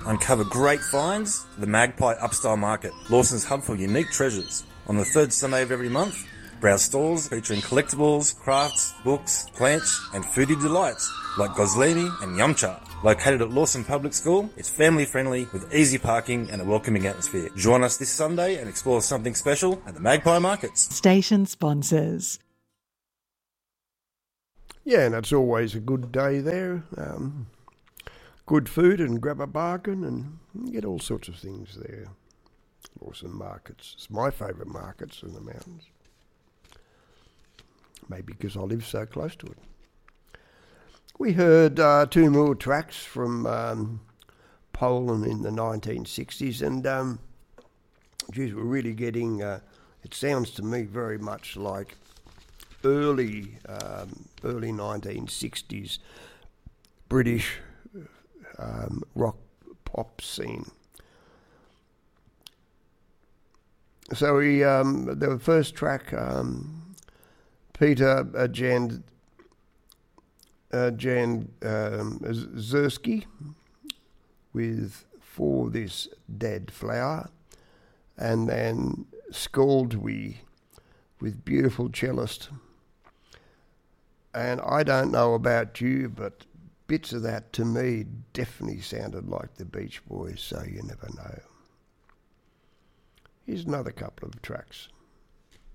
Uncover great finds at the Magpie Upstyle Market, Lawson's hub for unique treasures. On the third Sunday of every month, browse stalls featuring collectibles, crafts, books, plants, and foodie delights like gozlemi and yumcha. Located at Lawson Public School, it's family friendly with easy parking and a welcoming atmosphere. Join us this Sunday and explore something special at the Magpie Markets. Station sponsors. Yeah, and it's always a good day there. Good food and grab a bargain and you get all sorts of things there. Lawson Markets. It's my favourite markets in the mountains. Maybe because I live so close to it. We heard two more tracks from Poland in the 1960s and geez, we're really getting, it sounds to me very much like early 1960s British rock pop scene. So the first track, Peter Zersky with For This Dead Flower, and then Scald We with Beautiful Cellist. And I don't know about you, but bits of that to me definitely sounded like the Beach Boys, so you never know. Here's another couple of tracks.